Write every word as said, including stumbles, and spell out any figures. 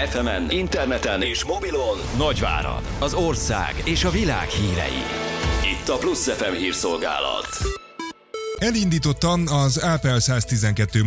ef emen, interneten és mobilon Nagyvárad, az ország és a világ hírei. Itt a Plusz ef em hírszolgálat. Elindította az Ápel száz tizenkettő